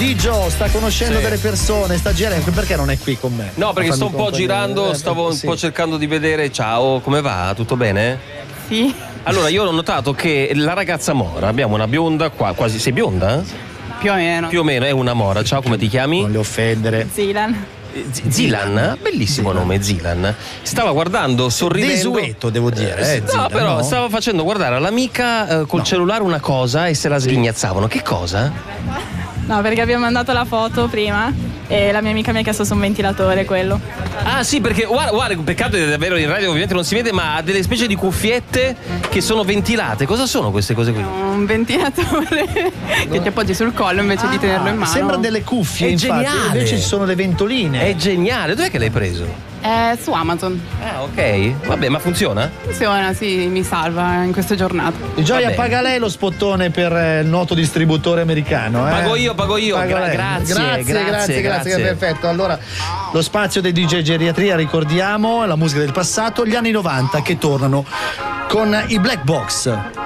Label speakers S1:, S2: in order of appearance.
S1: Digio sta conoscendo delle persone, sta girando, perché non è qui con me?
S2: No, perché sto un po' girando, stavo un po' cercando di vedere. Ciao, come va? Tutto bene?
S3: Sì.
S2: Allora, io ho notato che la ragazza mora, abbiamo una bionda qua, quasi sei bionda?
S3: Più o meno.
S2: Più o meno, è una mora. Ciao, come ti chiami?
S1: Non le offendere.
S3: Zilan.
S2: Zilan? Bellissimo nome, Zilan. Stava guardando, sorridendo.
S1: Desueto, devo dire.
S2: No,
S1: Zilan,
S2: però
S1: no?
S2: stava facendo guardare all'amica col cellulare una cosa e se la sghignazzavano. Che cosa?
S3: No, perché abbiamo mandato la foto prima e la mia amica mi ha chiesto su un ventilatore quello.
S2: Ah sì, perché guarda, peccato di davvero in radio ovviamente non si vede, ma ha delle specie di cuffiette che sono ventilate. Cosa sono queste cose qui?
S3: Un ventilatore che ti appoggi sul collo invece di tenerlo in mano.
S1: Sembra delle cuffie,
S2: È
S1: infatti.
S2: geniale.
S1: Invece ci sono le ventoline.
S2: È geniale, dov'è che l'hai preso?
S3: Su Amazon.
S2: Ah, ok. Vabbè, ma funziona?
S3: Funziona, sì, mi salva in queste giornate.
S1: Di Gioia,
S2: Vabbè.
S1: paga lei lo spottone per il noto distributore americano.
S2: Pago io.
S1: Paga lei. Grazie, perfetto. Allora, lo spazio dei DJ Geriatria, ricordiamo, la musica del passato, gli anni 90 che tornano con i Black Box.